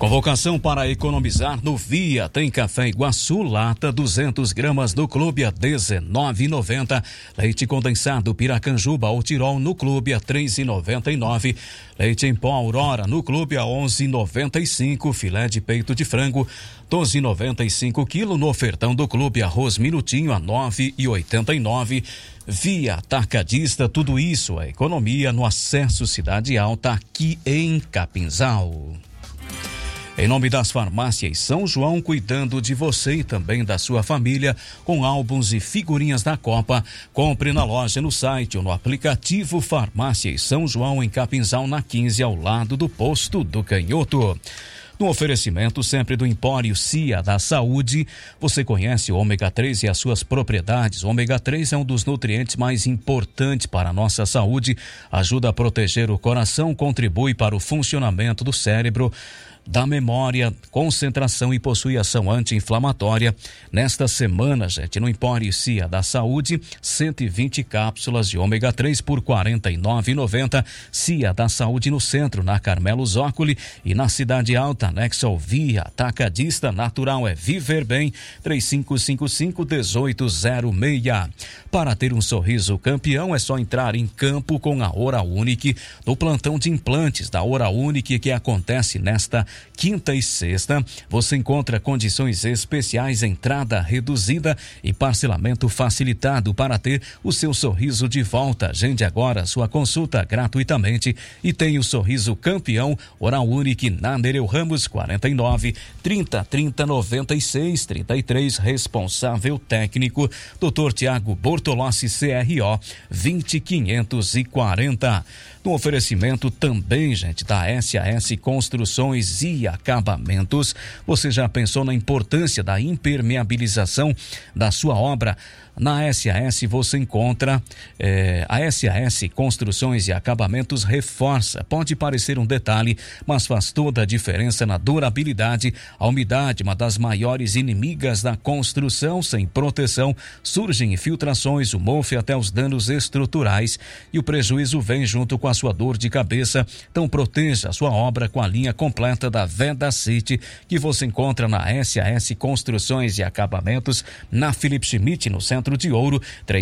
Convocação para economizar no Via. Tem café Iguaçu, lata 200 gramas no Clube a R$19,90. Leite condensado Piracanjuba ou Tirol no Clube a R$3,99. Leite em pó Aurora no Clube a R$11,95. Filé de peito de frango R$12,95 quilo. No ofertão do Clube, arroz Minutinho a R$9,89. Via Atacadista, tudo isso é economia no acesso Cidade Alta, aqui em Capinzal. Em nome das farmácias São João, cuidando de você e também da sua família, com álbuns e figurinhas da Copa, compre na loja, no site ou no aplicativo Farmácias São João, em Capinzal, na 15, ao lado do posto do Canhoto. No oferecimento sempre do Empório Cia da Saúde, você conhece o ômega 3 e as suas propriedades. O ômega 3 é um dos nutrientes mais importantes para a nossa saúde, ajuda a proteger o coração, contribui para o funcionamento do cérebro, da memória, concentração e possui ação anti-inflamatória. Nesta semana, gente, no Empório Cia da Saúde, 120 cápsulas de ômega 3 por R$49,90. Cia da Saúde no centro, na Carmelo Zócoli, e na Cidade Alta, anexo ao Via Atacadista. Natural é viver bem. 3555-1806. Para ter um sorriso campeão, é só entrar em campo com a Oral Unique, no plantão de implantes da Oral Unique, que acontece nesta quinta e sexta. Você encontra condições especiais, entrada reduzida e parcelamento facilitado para ter o seu sorriso de volta. Agende agora sua consulta gratuitamente e tem o sorriso campeão. Oral Unique, na Nereu Ramos 49 30 30 96 33. Responsável técnico Dr. Tiago Bortolossi, CRO 20540. No oferecimento também, gente, da SAS Construções e Acabamentos. Você já pensou na importância da impermeabilização da sua obra? Na SAS você encontra a SAS Construções e Acabamentos reforça. Pode parecer um detalhe, mas faz toda a diferença na durabilidade. A umidade, uma das maiores inimigas da construção. Sem proteção, surgem infiltrações, o mofo e até os danos estruturais. E o prejuízo vem junto com a sua dor de cabeça. Então proteja a sua obra com a linha completa da Veda City, que você encontra na SAS Construções e Acabamentos, na Felipe Schmidt, no centro de Ouro,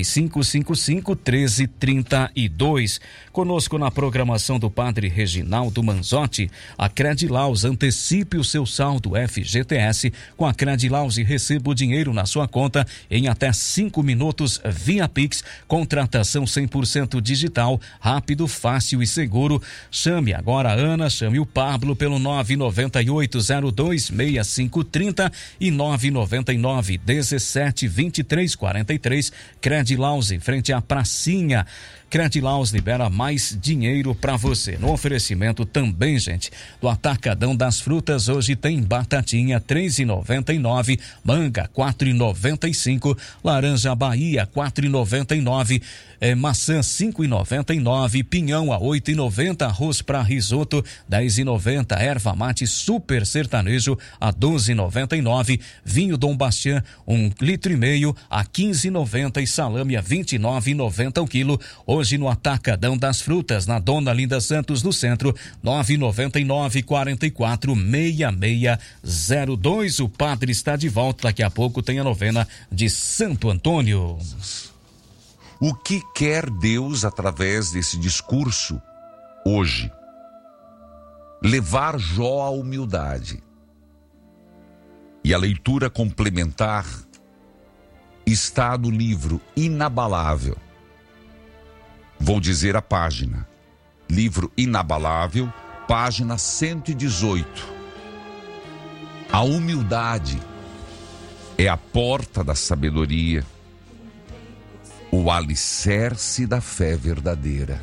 3555-1332. Conosco na programação do Padre Reginaldo Manzotti, a Credilaus. Antecipe o seu saldo FGTS com a Credilaus e receba o dinheiro na sua conta em até 5 minutos via Pix. Contratação 100% digital, rápido, fácil e seguro. Chame agora a Ana, chame o Pablo pelo 998026530 e 999-172343. Credilaus, em frente à pracinha. Credilaus libera mais dinheiro para você. No oferecimento também, gente, do Atacadão das Frutas, hoje tem batatinha R$3,99, manga R$4,95, laranja Bahia R$4,99, maçã R$5,99, pinhão a R$8,90, arroz para risoto R$10,90, erva mate super sertanejo a R$12,99, vinho Dom Bastian 1,5 litro a R$15,90 e salame a R$29,90 o quilo. Hoje no Atacadão das Frutas, na Dona Linda Santos, no centro, 999-44-6602. O padre está de volta, daqui a pouco tem a novena de Santo Antônio. O que quer Deus através desse discurso hoje? Levar Jó à humildade. E a leitura complementar está no livro Inabalável. Vou dizer a página. Livro Inabalável, página 118. A humildade é a porta da sabedoria, o alicerce da fé verdadeira.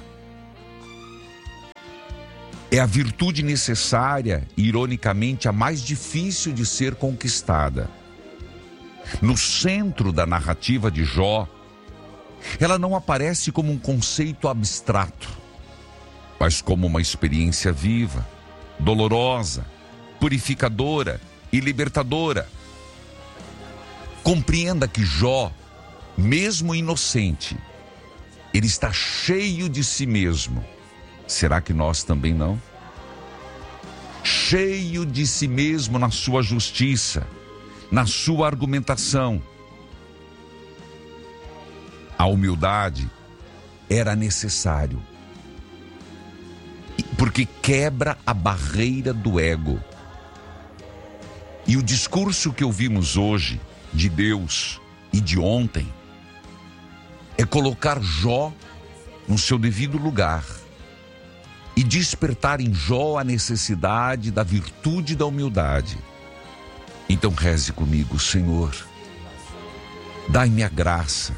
É a virtude necessária e, ironicamente, a mais difícil de ser conquistada. No centro da narrativa de Jó, ela não aparece como um conceito abstrato, mas como uma experiência viva, dolorosa, purificadora e libertadora. Compreenda que Jó, mesmo inocente, ele está cheio de si mesmo. Será que nós também não? cheio de si mesmo na sua justiça, na sua argumentação. A humildade era necessário, porque quebra a barreira do ego. E o discurso que ouvimos hoje, de Deus e de ontem, é colocar Jó no seu devido lugar e despertar em Jó a necessidade da virtude da humildade. Então reze comigo: Senhor, dai-me a graça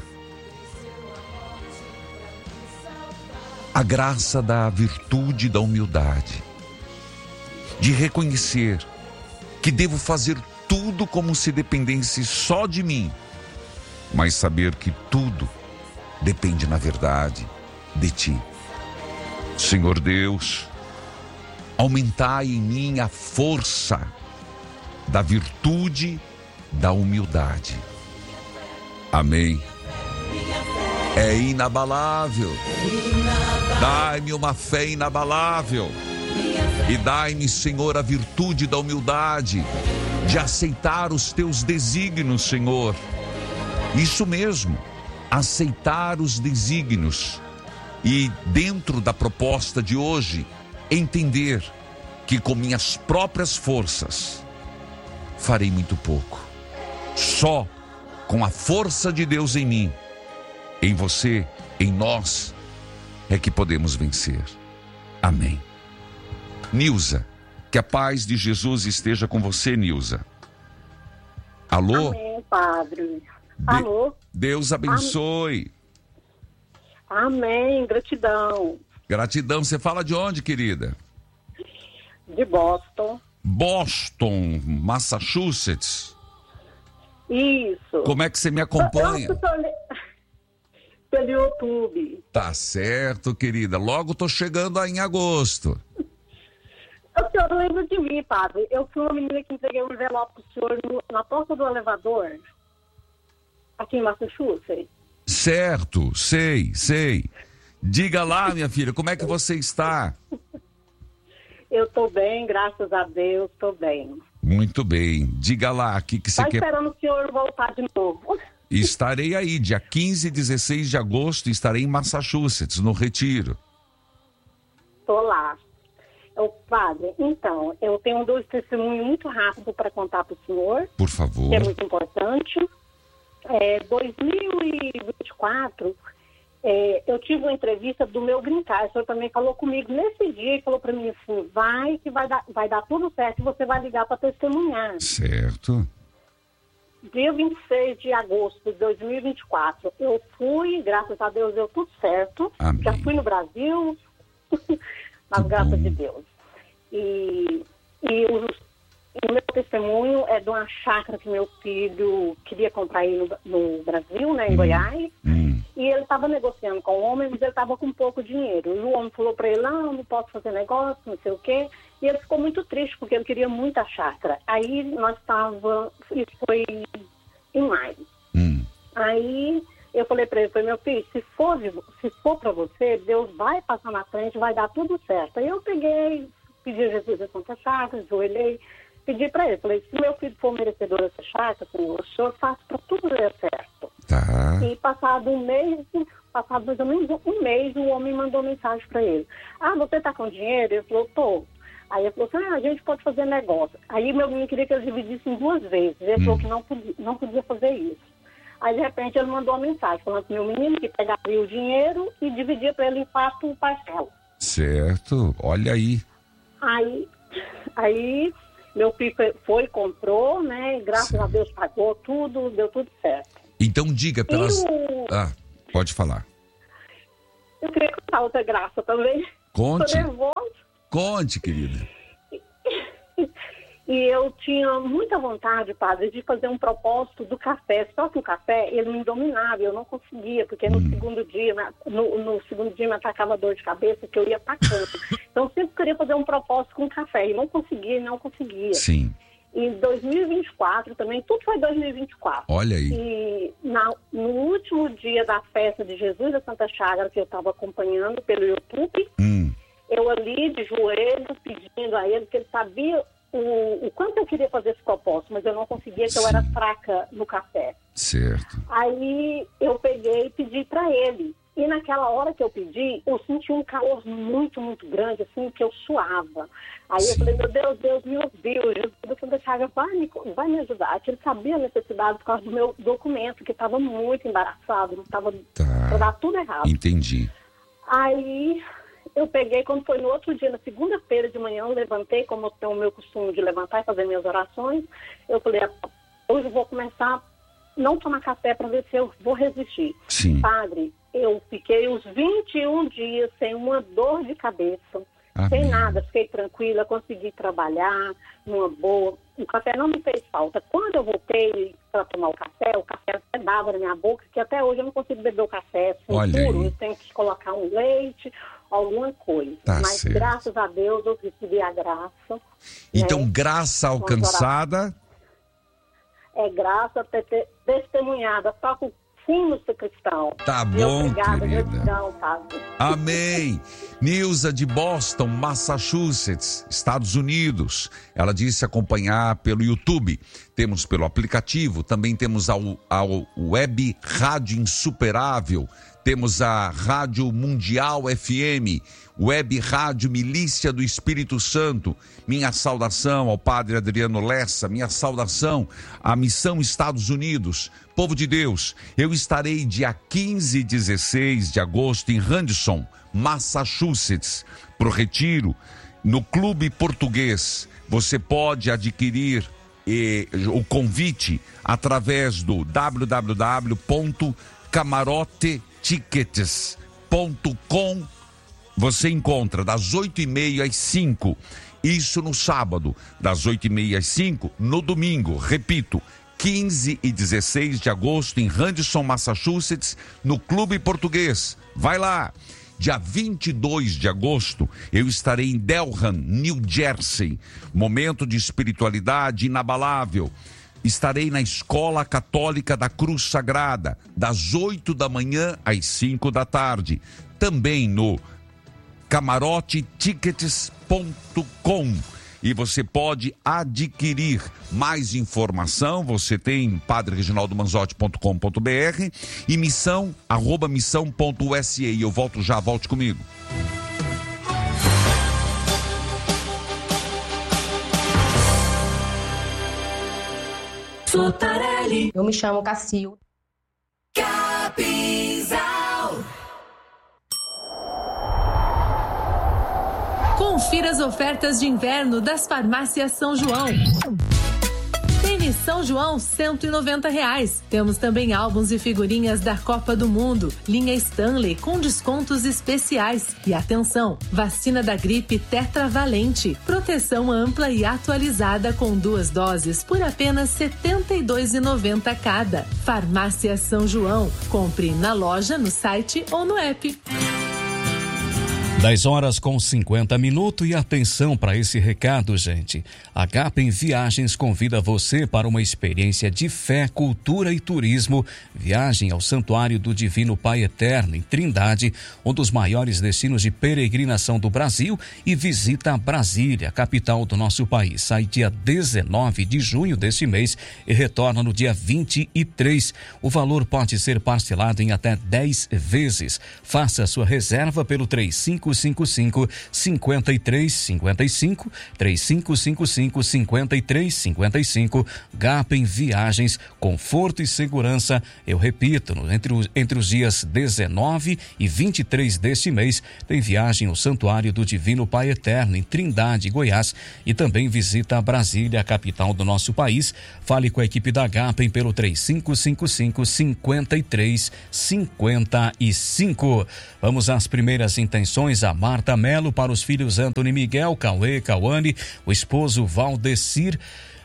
da virtude da humildade, de reconhecer que devo fazer tudo como se dependesse só de mim, mas saber que tudo depende, na verdade, de Ti. Senhor Deus, aumentai em mim a força da virtude da humildade. Amém. É inabalável. Dai-me uma fé inabalável. E dai-me, Senhor, a virtude da humildade, de aceitar os Teus desígnios, Senhor. Isso mesmo, aceitar os desígnios. E dentro da proposta de hoje, entender que com minhas próprias forças farei muito pouco. Só com a força de Deus em mim, em você, em nós, é que podemos vencer. Amém. Nilza, que a paz de Jesus esteja com você, Nilza. Alô? Amém, Padre. Alô? Deus abençoe. Amém, gratidão. Gratidão. Você fala de onde, querida? De Boston. Boston, Massachusetts. Isso. Como é que você me acompanha? Pelo YouTube. Tá certo, querida. Logo tô chegando aí em agosto. O senhor lembra de mim, Padre? Eu fui uma menina que entreguei um envelope pro senhor na porta do elevador, aqui em Massachusetts. Certo, sei. Diga lá, minha filha, como é que você está? Eu tô bem, graças a Deus, tô bem. Muito bem. Diga lá, o que você quer... esperando o senhor voltar de novo. Estarei aí, dia 15 e 16 de agosto, estarei em Massachusetts, no Retiro. Tô lá. Padre, então, eu tenho 2 testemunhos muito rápidos para contar para o senhor. Por favor. Que é muito importante. 2024, eu tive uma entrevista do meu green card. O senhor também falou comigo nesse dia e falou para mim assim: vai dar tudo certo e você vai ligar para testemunhar. Certo. Dia 26 de agosto de 2024, eu fui, graças a Deus deu tudo certo. Amém. Já fui no Brasil, nas graças de Deus. E o meu testemunho é de uma chácara que meu filho queria comprar aí no Brasil, né, em Goiás. E ele estava negociando com o homem, mas ele estava com pouco dinheiro. E o homem falou para ele: não posso fazer negócio, não sei o quê. E ele ficou muito triste, porque ele queria muito a chácara. Aí nós estávamos, isso foi em maio. Aí eu falei para ele: meu filho, se for para você, Deus vai passar na frente, vai dar tudo certo. Aí eu peguei, pedi a Jesus a Santa Chácara, ajoelhei, pedi para ele, falei: se meu filho for merecedor dessa chácara, o senhor faça para tudo dar certo. Tá. E passado mais ou menos um mês, o homem mandou mensagem para ele: você tá com dinheiro? Ele falou: tô. Aí ele falou assim: a gente pode fazer negócio. Aí meu menino queria que ele dividisse em 2 vezes. Ele falou que não podia fazer isso. Aí de repente ele mandou uma mensagem falando pro meu menino que pegaria o dinheiro e dividia para ele em 4 parcelas. Certo, olha aí. Aí meu filho foi, comprou, né? E graças a Deus pagou tudo, deu tudo certo. Então diga pelas... pode falar. Eu queria contar outra graça também. Conte. Tô nervosa. Conte, querida. E eu tinha muita vontade, Padre, de fazer um propósito do café. Só que o café, ele me dominava, eu não conseguia, porque no segundo dia me atacava dor de cabeça, que eu ia pra cama. Então eu sempre queria fazer um propósito com café, e não conseguia. Sim. Em 2024 também, tudo foi 2024. Olha aí. E no último dia da festa de Jesus da Santa Chácara, que eu estava acompanhando pelo YouTube, eu ali de joelhos pedindo a ele, porque ele sabia o quanto eu queria fazer esse propósito, mas eu não conseguia, que eu era fraca no café. Certo. Aí eu peguei e pedi para ele. E naquela hora que eu pedi, eu senti um calor muito, muito grande, assim, que eu suava. Aí eu falei, meu Deus, me ouviu. Jesus da Chaga vai me ajudar. Que ele sabia a necessidade por causa do meu documento, que estava muito embaraçado, estava para dar tudo errado. Entendi. Aí eu peguei, quando foi no outro dia, na segunda-feira de manhã, eu levantei, como eu tenho o meu costume de levantar e fazer minhas orações. Eu falei, hoje eu vou começar a não tomar café para ver se eu vou resistir. Sim. Padre, eu fiquei os 21 dias sem uma dor de cabeça, Amém. Sem nada, fiquei tranquila, consegui trabalhar numa boa. O café não me fez falta. Quando eu voltei para tomar o café até dava na minha boca, que até hoje eu não consigo beber o café assim, puro. Eu tenho que colocar um leite, alguma coisa. Tá Mas certo. Graças a Deus eu recebi a graça. Então, né? graça alcançada... É graça testemunhada, toca o sino ser cristão. Tá bom, obrigada, querida. gratidão, Padre. Amém. Nilza de Boston, Massachusetts, Estados Unidos. Ela disse acompanhar pelo YouTube. Temos pelo aplicativo, também temos a Web Rádio Insuperável. Temos a Rádio Mundial FM, Web Rádio Milícia do Espírito Santo. Minha saudação ao Padre Adriano Lessa, minha saudação à Missão Estados Unidos. Povo de Deus, eu estarei dia 15 e 16 de agosto em Henderson, Massachusetts, para o retiro, no Clube Português. Você pode adquirir o convite através do www.camarotetickets.com. Você encontra das 8h30 às 5h, isso no sábado, das 8h30 às 5h, no domingo, repito, 15 e 16 de agosto em Henderson, Massachusetts, no Clube Português. Vai lá! Dia 22 de agosto, eu estarei em Delham, New Jersey. Momento de espiritualidade inabalável. Estarei na Escola Católica da Cruz Sagrada, das 8 da manhã às 5 da tarde. Também no camarotetickets.com. E você pode adquirir mais informação. Você tem padrereginaldomanzotti.com.br e missão@missão.usa. E eu volto já, volte comigo. Sotarelli. Eu me chamo Cassio. Capinzal. Confira as ofertas de inverno das farmácias São João. Tênis São João, R$190. Temos também álbuns e figurinhas da Copa do Mundo. Linha Stanley com descontos especiais. E atenção, vacina da gripe tetravalente. Proteção ampla e atualizada com 2 doses por apenas R$ 72,90 cada. Farmácia São João. Compre na loja, no site ou no app. 10h50 e atenção para esse recado, gente. A Gapem Viagens convida você para uma experiência de fé, cultura e turismo. Viagem ao Santuário do Divino Pai Eterno, em Trindade, um dos maiores destinos de peregrinação do Brasil, e visita Brasília, capital do nosso país. Sai dia 19 de junho deste mês e retorna no dia 23. O valor pode ser parcelado em até 10 vezes. Faça sua reserva pelo 3555-5355, 3555-5355. Gapem Viagens, conforto e segurança. Eu repito, entre os dias 19 e 23 deste mês, tem viagem ao Santuário do Divino Pai Eterno, em Trindade, Goiás, e também visita Brasília, a capital do nosso país. Fale com a equipe da Gapem pelo 3555-5355. Vamos às primeiras intenções. A Marta Melo para os filhos Antônio Miguel, Cauê, Cauane, o esposo Valdecir,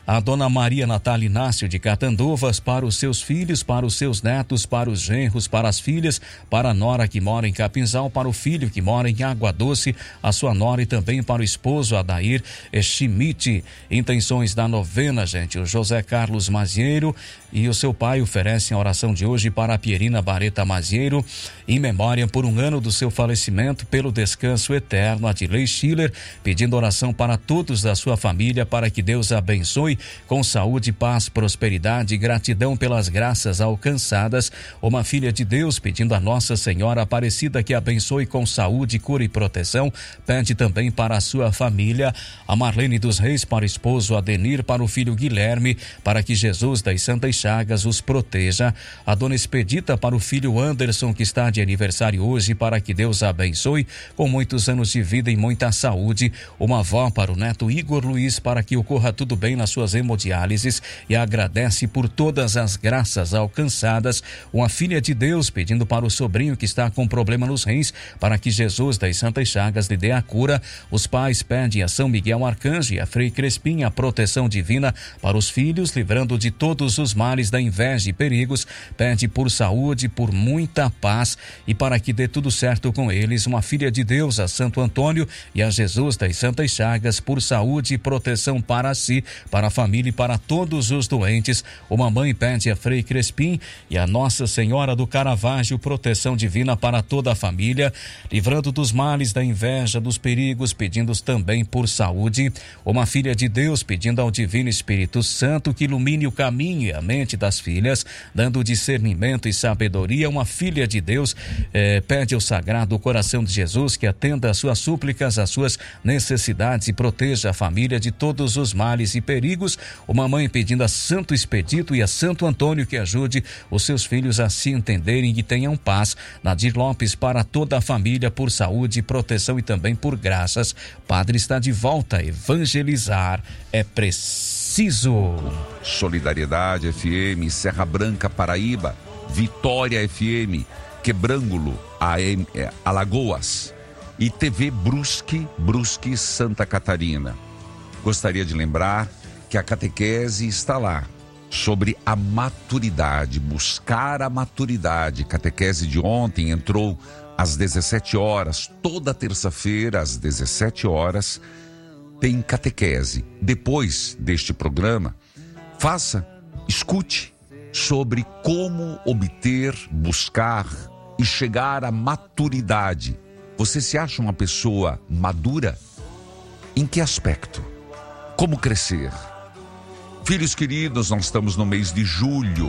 A dona Maria Natália Inácio de Catanduvas, para os seus filhos, para os seus netos, para os genros, para as filhas, para a nora que mora em Capinzal, para o filho que mora em Água Doce, a sua nora e também para o esposo Adair Schmidt. Intenções da novena, gente. O José Carlos Mazieiro e o seu pai oferecem a oração de hoje para a Pierina Bareta Mazieiro, em memória por um ano do seu falecimento, pelo descanso eterno. Adilei Schiller, pedindo oração para todos da sua família, para que Deus abençoe com saúde, paz, prosperidade e gratidão pelas graças alcançadas. Uma filha de Deus pedindo a Nossa Senhora Aparecida que abençoe com saúde, cura e proteção. Pede também para a sua família. A Marlene dos Reis para o esposo Adenir, para o filho Guilherme, para que Jesus das Santas Chagas os proteja. A dona Expedita para o filho Anderson, que está de aniversário hoje, para que Deus abençoe com muitos anos de vida e muita saúde. Uma avó para o neto Igor Luiz, para que ocorra tudo bem nas suas hemodiálises, e agradece por todas as graças alcançadas. Uma filha de Deus pedindo para o sobrinho que está com problema nos rins, para que Jesus das Santas Chagas lhe dê a cura. Os pais pedem a São Miguel Arcanjo e a Frei Crespim a proteção divina para os filhos, livrando de todos os males da inveja e perigos. Pede por saúde, por muita paz e para que dê tudo certo com eles. Uma filha de Deus a Santo Antônio e a Jesus das Santas Chagas por saúde e proteção para si, para a família e para todos os doentes. Uma mãe pede a Frei Crespim e a Nossa Senhora do Caravaggio proteção divina para toda a família, livrando dos males da inveja, dos perigos, pedindo também por saúde. Uma filha de Deus pedindo ao Divino Espírito Santo que ilumine o caminho e a mente das filhas, dando discernimento e sabedoria. Uma filha de Deus pede ao Sagrado Coração de Jesus que atenda às suas súplicas, às suas necessidades e proteja a família de todos os males e perigos. Uma mãe pedindo a Santo Expedito e a Santo Antônio que ajude os seus filhos a se entenderem e tenham paz. Nadir Lopes para toda a família por saúde, proteção e também por graças. Padre está de volta. Evangelizar é preciso. Solidariedade FM, Serra Branca, Paraíba, Vitória FM, Quebrângulo, Alagoas e TV Brusque, Santa Catarina. Gostaria de lembrar que a catequese está lá, sobre a maturidade, buscar a maturidade. Catequese de ontem entrou às 17 horas, toda terça-feira às 17 horas tem catequese. Depois deste programa, escute sobre como obter, buscar e chegar à maturidade. Você se acha uma pessoa madura? Em que aspecto? Como crescer? Filhos queridos, nós estamos no mês de junho,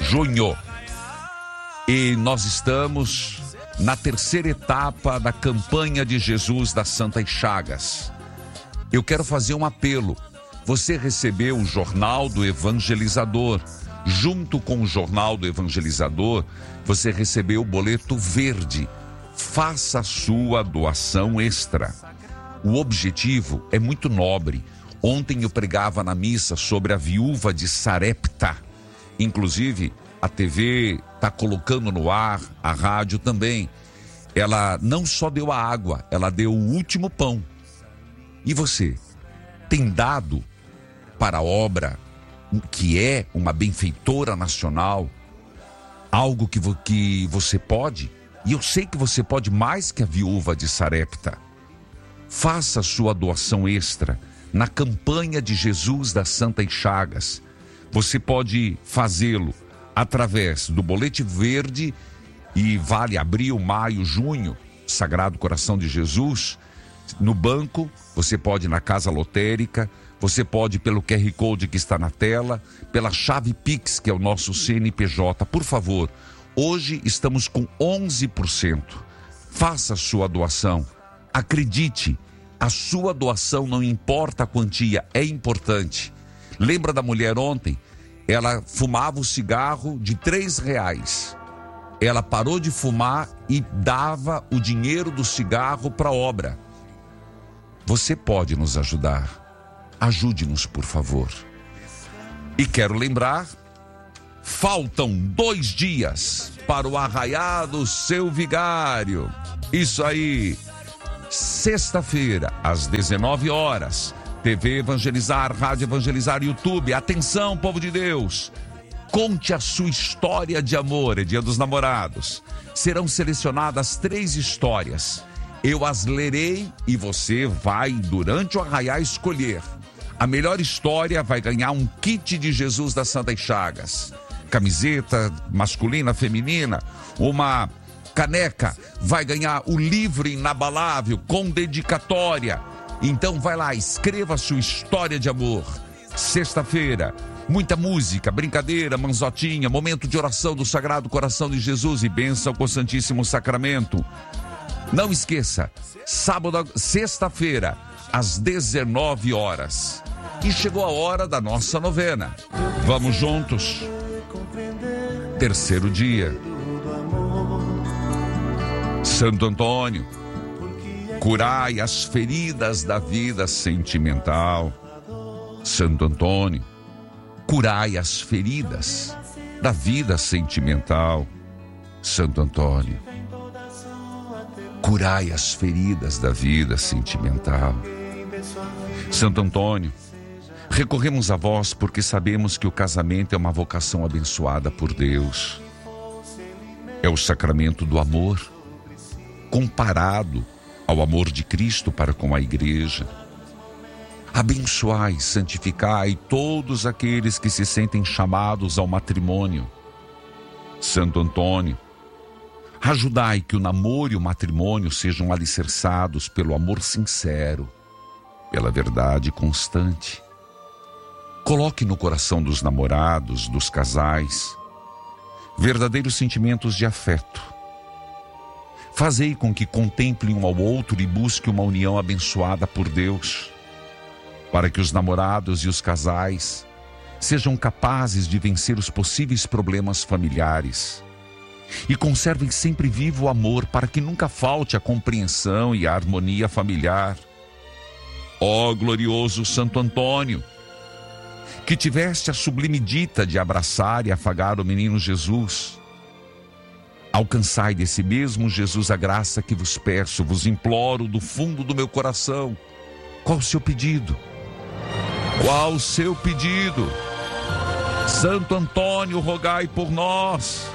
e nós estamos na terceira etapa da campanha de Jesus das Santas Chagas. Eu quero fazer um apelo. Você recebeu o Jornal do Evangelizador. Junto com o Jornal do Evangelizador, você recebeu o boleto verde. Faça a sua doação extra. O objetivo é muito nobre. Ontem eu pregava na missa sobre a viúva de Sarepta. Inclusive, a TV está colocando no ar, a rádio também. Ela não só deu a água, ela deu o último pão. E você tem dado para a obra que é uma benfeitora nacional algo que você pode? E eu sei que você pode mais que a viúva de Sarepta. Faça a sua doação extra na campanha de Jesus das Santas Chagas. Você pode fazê-lo através do Bolete Verde e vale abril, maio, junho, Sagrado Coração de Jesus. No banco, você pode ir na Casa Lotérica, você pode pelo QR Code que está na tela, pela chave Pix, que é o nosso CNPJ. Por favor, hoje estamos com 11%. Faça a sua doação. Acredite, a sua doação, não importa a quantia, é importante. Lembra da mulher ontem? Ela fumava o cigarro de R$3. Ela parou de fumar e dava o dinheiro do cigarro para a obra. Você pode nos ajudar. Ajude-nos, por favor. E quero lembrar, faltam 2 dias para o arraiar do seu vigário. Isso aí. Sexta-feira, às 19 horas, TV Evangelizar, Rádio Evangelizar, YouTube. Atenção, povo de Deus. Conte a sua história de amor. É Dia dos Namorados. Serão selecionadas 3 histórias. Eu as lerei e você vai, durante o arraiá, escolher. A melhor história vai ganhar um kit de Jesus das Santas Chagas. Camiseta masculina, feminina, uma caneca. Vai ganhar o livro inabalável com dedicatória. Então vai lá, escreva a sua história de amor. Sexta-feira, muita música, brincadeira, manzotinha, momento de oração do Sagrado Coração de Jesus e bênção com o Santíssimo Sacramento. Não esqueça, sexta-feira, às 19 horas. E chegou a hora da nossa novena. Vamos juntos. Terceiro dia. Santo Antônio, curai as feridas da vida sentimental. Santo Antônio, curai as feridas da vida sentimental. Santo Antônio, curai as feridas da vida sentimental. Santo Antônio, recorremos a vós porque sabemos que o casamento é uma vocação abençoada por Deus. É o sacramento do amor, comparado ao amor de Cristo para com a igreja. Abençoai, santificai todos aqueles que se sentem chamados ao matrimônio. Santo Antônio, ajudai que o namoro e o matrimônio sejam alicerçados pelo amor sincero, pela verdade constante. Coloque no coração dos namorados, dos casais, verdadeiros sentimentos de afeto. Fazei com que contemplem um ao outro e busquem uma união abençoada por Deus, para que os namorados e os casais sejam capazes de vencer os possíveis problemas familiares e conservem sempre vivo o amor para que nunca falte a compreensão e a harmonia familiar. Ó glorioso Santo Antônio, que tiveste a sublime dita de abraçar e afagar o menino Jesus, alcançai desse mesmo Jesus a graça que vos peço, vos imploro do fundo do meu coração. Qual o seu pedido? Qual o seu pedido? Santo Antônio, rogai por nós.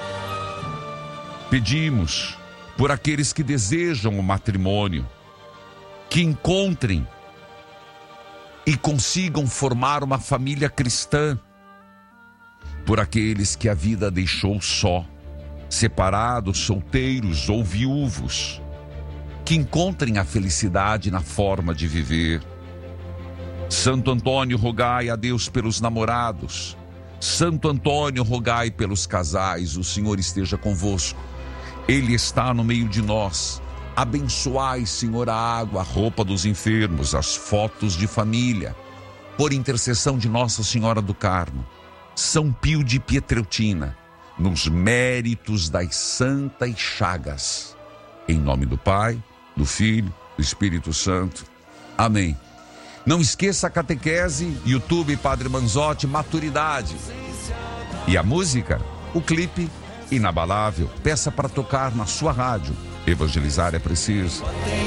Pedimos por aqueles que desejam o matrimônio, que encontrem e consigam formar uma família cristã. Por aqueles que a vida deixou só, separados, solteiros ou viúvos, que encontrem a felicidade na forma de viver. Santo Antônio, rogai a Deus pelos namorados. Santo Antônio, rogai pelos casais. O Senhor esteja convosco. Ele está no meio de nós. Abençoai, Senhor, a água, a roupa dos enfermos, as fotos de família. Por intercessão de Nossa Senhora do Carmo, São Pio de Pietreutina, nos méritos das Santas Chagas. Em nome do Pai, do Filho, do Espírito Santo. Amém. Não esqueça a catequese, YouTube Padre Manzotti, maturidade. E a música, o clipe inabalável. Peça para tocar na sua rádio. Evangelizar é preciso.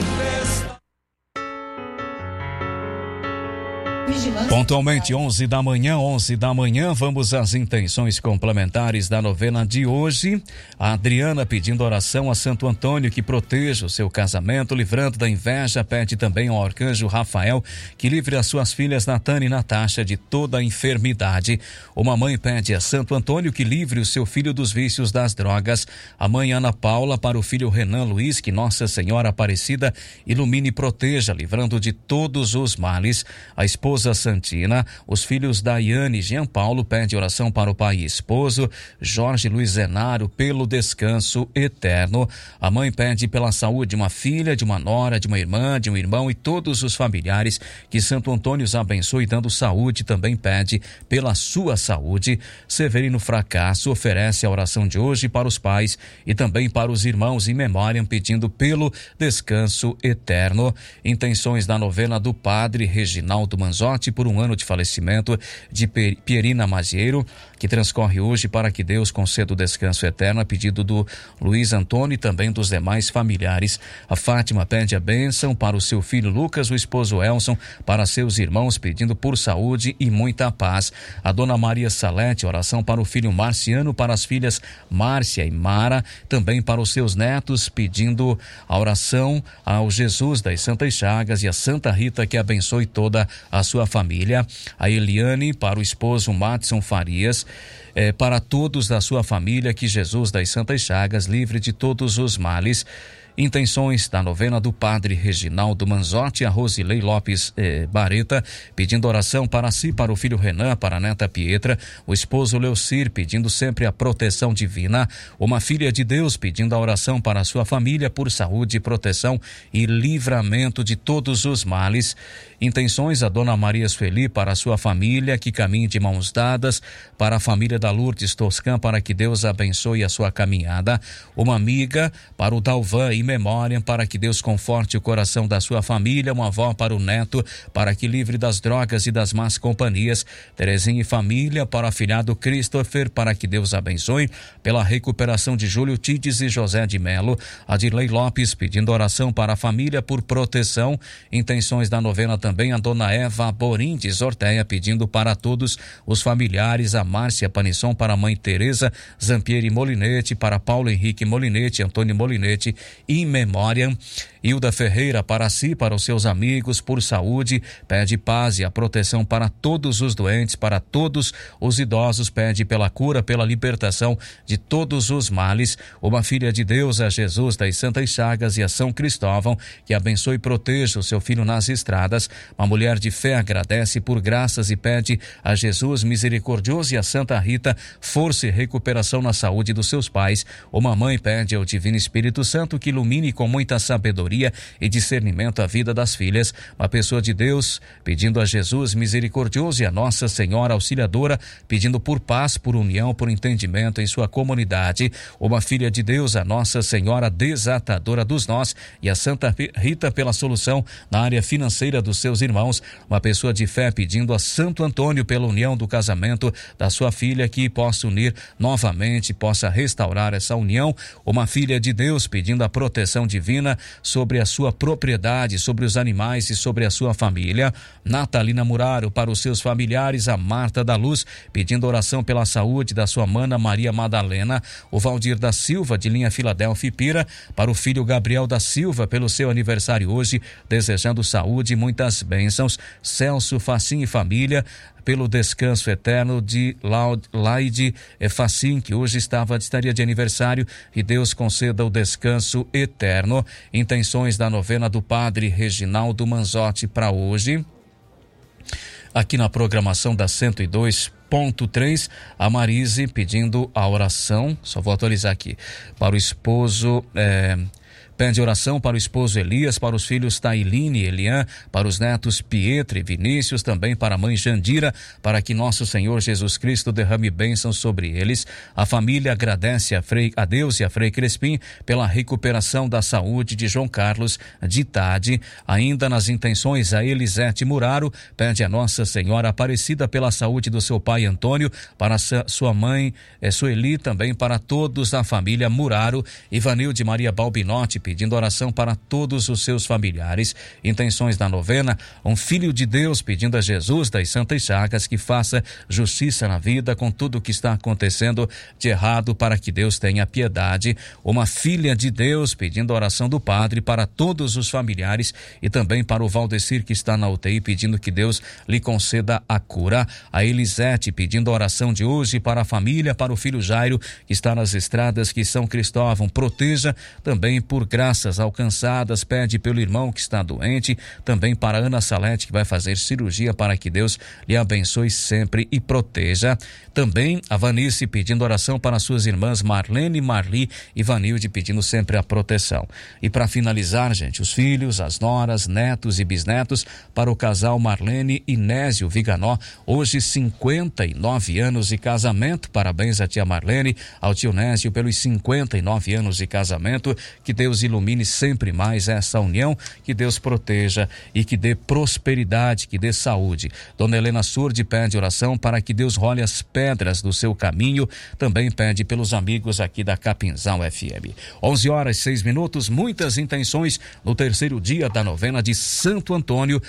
Pontualmente 11 da manhã, vamos às intenções complementares da novena de hoje. A Adriana pedindo oração a Santo Antônio que proteja o seu casamento, livrando da inveja. Pede também ao arcanjo Rafael que livre as suas filhas Natana e Natasha de toda a enfermidade. Uma mãe pede a Santo Antônio que livre o seu filho dos vícios das drogas. A mãe Ana Paula para o filho Renan Luiz, que Nossa Senhora Aparecida ilumine e proteja, livrando de todos os males. A esposa Santina, os filhos Daiane e Jean Paulo pede oração para o pai e esposo Jorge Luiz Zenaro pelo descanso eterno. A mãe pede pela saúde de uma filha, de uma nora, de uma irmã, de um irmão e todos os familiares, que Santo Antônio os abençoe dando saúde. Também pede pela sua saúde. Severino Fracasso oferece a oração de hoje para os pais e também para os irmãos em memória, pedindo pelo descanso eterno. Intenções da novena do Padre Reginaldo Manzotti Manzotti por 1 ano de falecimento de Pierina Mazieiro, que transcorre hoje, para que Deus conceda o descanso eterno, a pedido do Luiz Antônio e também dos demais familiares. A Fátima pede a bênção para o seu filho Lucas, o esposo Elson, para seus irmãos, pedindo por saúde e muita paz. A dona Maria Salete, oração para o filho Marciano, para as filhas Márcia e Mara, também para os seus netos, pedindo a oração ao Jesus das Santas Chagas e a Santa Rita, que abençoe toda a sua família. A Eliane, para o esposo Matson Farias, para todos da sua família, que Jesus das Santas Chagas livre de todos os males. Intenções da novena do Padre Reginaldo Manzotti, a Rosilei Lopes Bareta, pedindo oração para si, para o filho Renan, para a neta Pietra, o esposo Leocir, pedindo sempre a proteção divina, uma filha de Deus pedindo a oração para a sua família por saúde, proteção e livramento de todos os males. Intenções a dona Maria Sueli, para a sua família, que caminhe de mãos dadas, para a família da Lourdes Toscan, para que Deus abençoe a sua caminhada. Uma amiga para o Dalvan e memória, para que Deus conforte o coração da sua família. Uma avó para o neto, para que livre das drogas e das más companhias. Terezinha e família, para o afilhado Christopher, para que Deus abençoe pela recuperação de Júlio Tides e José de Melo. Adirley Lopes pedindo oração para a família por proteção. Intenções da novena também a dona Eva Borindes Orteia, pedindo para todos os familiares, a Márcia Panisson, para a mãe Tereza Zampieri Molinete, para Paulo Henrique Molinete, Antônio Molinete, em memória. Hilda Ferreira, para si, para os seus amigos, por saúde, pede paz e a proteção para todos os doentes, para todos os idosos, pede pela cura, pela libertação de todos os males. Uma filha de Deus, a Jesus das Santas Chagas e a São Cristóvão, que abençoe e proteja o seu filho nas estradas. Uma mulher de fé agradece por graças e pede a Jesus misericordioso e a Santa Rita força e recuperação na saúde dos seus pais. Uma mãe pede ao Divino Espírito Santo que ilumine com muita sabedoria e discernimento a vida das filhas. Uma pessoa de Deus pedindo a Jesus misericordioso e a Nossa Senhora Auxiliadora, pedindo por paz, por união, por entendimento em sua comunidade. Uma filha de Deus, a Nossa Senhora Desatadora dos Nós e a Santa Rita pela solução na área financeira dos seus irmãos. Uma pessoa de fé pedindo a Santo Antônio pela união do casamento da sua filha, que possa unir novamente, possa restaurar essa união. Uma filha de Deus pedindo a proteção divina sobre a sua propriedade, sobre os animais e sobre a sua família. Natalina Muraro, para os seus familiares, a Marta da Luz, pedindo oração pela saúde da sua mana Maria Madalena. O Valdir da Silva, de linha Filadélfia e Pira, para o filho Gabriel da Silva, pelo seu aniversário hoje, desejando saúde e muitas bênçãos. Celso Facim e família, pelo descanso eterno de Laide Facim, que hoje estaria de aniversário, e Deus conceda o descanso eterno. Intenções da novena do Padre Reginaldo Manzotti para hoje, aqui na programação da 102.3, a Marise pedindo a oração, só vou atualizar aqui, para o esposo... Pede oração para o esposo Elias, para os filhos Tailine e Elian, para os netos Pietro e Vinícius, também para a mãe Jandira, para que nosso Senhor Jesus Cristo derrame bênçãos sobre eles. A família agradece a Deus e a Frei Crespim pela recuperação da saúde de João Carlos de Tade. Ainda nas intenções, a Elisete Muraro pede a Nossa Senhora Aparecida pela saúde do seu pai Antônio, para sua mãe Sueli, também para todos da família Muraro. Ivanilde Maria Balbinotti pedindo oração para todos os seus familiares. Intenções da novena, um filho de Deus pedindo a Jesus das Santas Chagas que faça justiça na vida com tudo o que está acontecendo de errado, para que Deus tenha piedade. Uma filha de Deus pedindo a oração do Padre para todos os familiares e também para o Valdecir, que está na UTI, pedindo que Deus lhe conceda a cura. A Elisete pedindo a oração de hoje para a família, para o filho Jairo, que está nas estradas, que São Cristóvão proteja, também por graças alcançadas, pede pelo irmão que está doente, também para Ana Salete, que vai fazer cirurgia, para que Deus lhe abençoe sempre e proteja. Também a Vanice pedindo oração para suas irmãs Marlene, Marli e Vanilde, pedindo sempre a proteção. E para finalizar, gente, os filhos, as noras, netos e bisnetos, para o casal Marlene e Nésio Viganó, hoje 59 anos de casamento. Parabéns à tia Marlene, ao tio Nésio pelos 59 anos de casamento. Que Deus Deus ilumine sempre mais essa união, que Deus proteja e que dê prosperidade, que dê saúde. Dona Helena Surdi pede oração para que Deus role as pedras do seu caminho, também pede pelos amigos aqui da Capinzal FM. 11h06, muitas intenções no terceiro dia da novena de Santo Antônio.